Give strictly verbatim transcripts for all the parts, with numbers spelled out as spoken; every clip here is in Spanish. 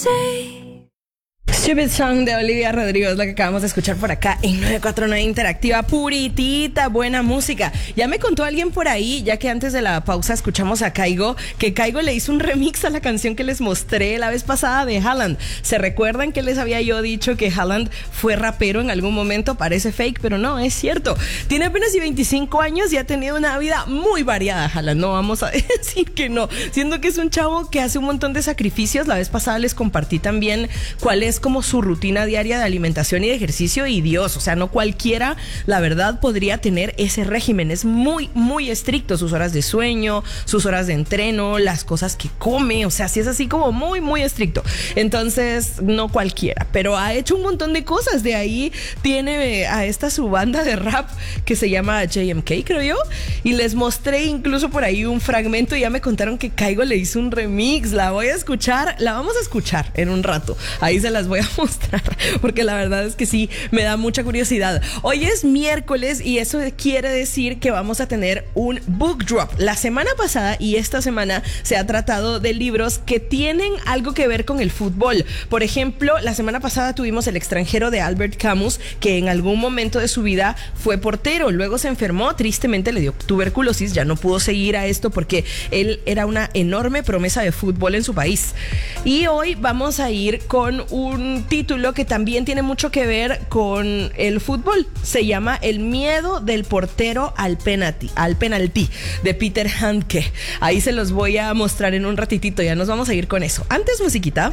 Stupid Song de Olivia Rodrigo es la que acabamos de escuchar por acá en nueve cuatro nueve Interactiva, puritita, buena música. Ya me contó alguien por ahí, ya que antes de la pausa escuchamos a Kaigo, que Kaigo le hizo un remix a la canción que les mostré la vez pasada de Haaland. ¿Se recuerdan que les había yo dicho que Haaland fue rapero en algún momento? Parece fake, pero no, es cierto. Tiene apenas y veinticinco años y ha tenido una vida muy variada, Haaland. No vamos a decir que no. Siendo que es un chavo que hace un montón de sacrificios. La vez pasada les compartí también cuál es como su rutina diaria de alimentación y de ejercicio, y Dios, o sea, no cualquiera, la verdad, podría tener ese régimen. Es muy, muy estricto, sus horas de sueño, sus horas de entreno, las cosas que come, o sea, sí es así como muy, muy estricto. Entonces, no cualquiera, pero ha hecho un montón de cosas. De ahí tiene a esta su banda de rap que se llama J M K, creo yo, y les mostré incluso por ahí un fragmento y ya me contaron que Kaigo le hizo un remix. La voy a escuchar, la vamos a escuchar en un rato, ahí se las voy a mostrar, porque la verdad es que sí, me da mucha curiosidad. Hoy es miércoles y eso quiere decir que vamos a tener un book drop. La semana pasada y esta semana se ha tratado de libros que tienen algo que ver con el fútbol. Por ejemplo, la semana pasada tuvimos El extranjero de Albert Camus, que en algún momento de su vida fue portero, luego se enfermó, tristemente le dio tuberculosis, ya no pudo seguir a esto porque él era una enorme promesa de fútbol en su país. Y hoy vamos a ir con un título que también tiene mucho que ver con el fútbol. Se llama El miedo del portero al penalti, al penalti, de Peter Handke. Ahí se los voy a mostrar en un ratitito, ya nos vamos a ir con eso. Antes, musiquita.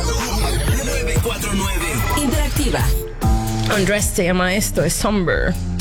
nueve cuatro nueve Interactiva. Undressed se llama esto, es Somber.